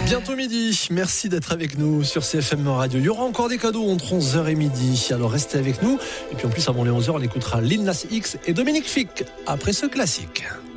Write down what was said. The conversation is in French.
Bientôt midi, merci d'être avec nous sur CFM Radio. Il y aura encore des cadeaux entre 11h et midi, alors restez avec nous. Et puis en plus, avant les 11h, on écoutera Lil Nas X et Dominique Fick après ce classique.